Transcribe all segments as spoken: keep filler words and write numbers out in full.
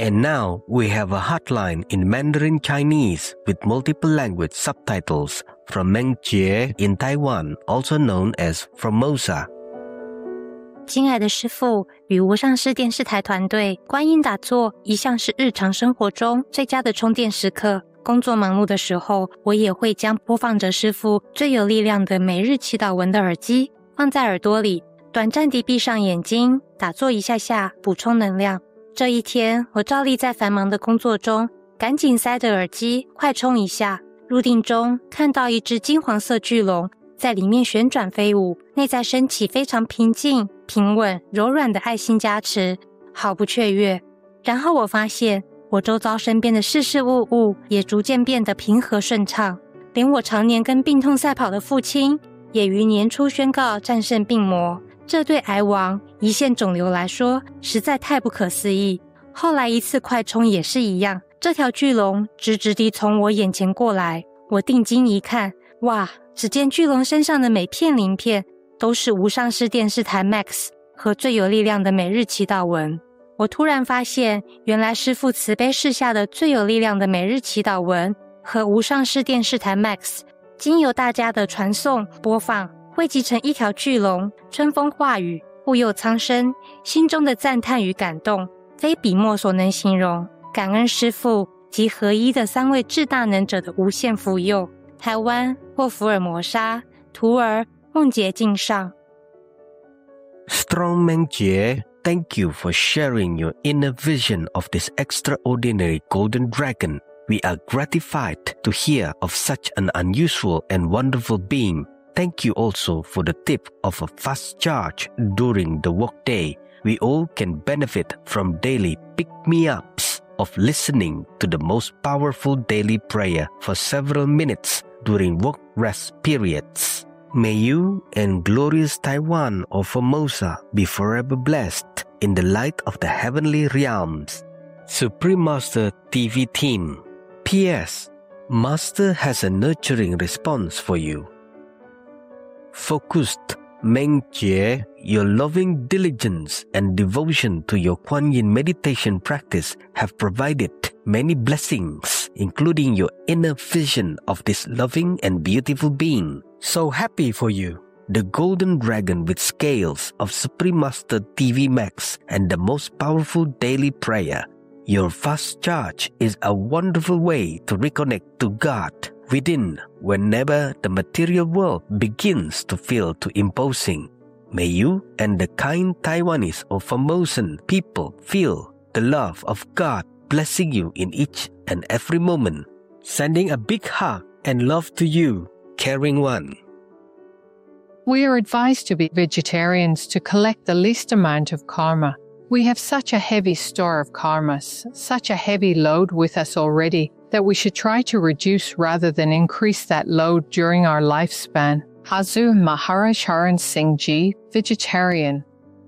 And now we have a hotline in Mandarin Chinese with multiple language subtitles from Meng Jie in Taiwan, also known as Formosa. 亲爱的师父与无上师电视台团队，观音打坐一向是日常生活中最佳的充电时刻。工作忙碌的时候，我也会将播放着师父最有力量的每日祈祷文的耳机放在耳朵里，短暂地闭上眼睛，打坐一下下，补充能量。这一天，我照例在繁忙的工作中，赶紧塞着耳机，快充一下。入定中，看到一只金黄色巨龙在里面旋转飞舞，内在升起非常平静、平稳、柔软的爱心加持，毫不雀跃。然后我发现，我周遭身边的事事物物也逐渐变得平和顺畅，连我常年跟病痛赛跑的父亲，也于年初宣告战胜病魔。这对癌王、胰腺肿瘤来说实在太不可思议。后来一次快充也是一样，这条巨龙直直地从我眼前过来，我定睛一看，哇，只见巨龙身上的每片鳞片都是无上师电视台 Max 和最有力量的每日祈祷文。我突然发现，原来师父慈悲示下的最有力量的每日祈祷文和无上师电视台 Max 经由大家的传颂播放，汇集成一条巨龙，春风化雨，护佑苍生，心中的赞叹与感动非笔墨所能形容。感恩师父及合一的三位至大能者的无限福佑。台湾或福尔摩沙，徒儿梦洁敬上。 Strong Meng Jie, thank you for sharing your inner vision of this extraordinary golden dragon. We are gratified to hear of such an unusual and wonderful being. Thank you also for the tip of a fast charge during the workday. We all can benefit from daily pick-me-ups of listening to the most powerful daily prayer for several minutes during work rest periods. May you and glorious Taiwan or Formosa be forever blessed in the light of the heavenly realms. Supreme Master T V Team. P S. Master has a nurturing response for you. Focused Meng Jie, your loving diligence and devotion to your Kuan Yin meditation practice have provided many blessings, including your inner vision of this loving and beautiful being. So happy for you. The golden dragon with scales of Supreme Master T V Max and the most powerful daily prayer. Your fast charge is a wonderful way to reconnect to God within whenever the material world begins to feel too imposing. May you and the kind Taiwanese or Formosan people feel the love of God blessing you in each and every moment. Sending a big hug and love to you, caring one. We are advised to be vegetarians to collect the least amount of karma. We have such a heavy store of karmas, such a heavy load with us already, that we should try to reduce rather than increase that load during our lifespan. Hazu Maharaj Haran Singh Ji, vegetarian.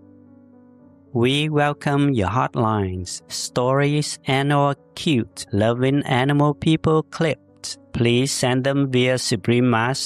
We welcome your hotlines, stories, and or cute, loving animal people clips. Please send them via Supreme Master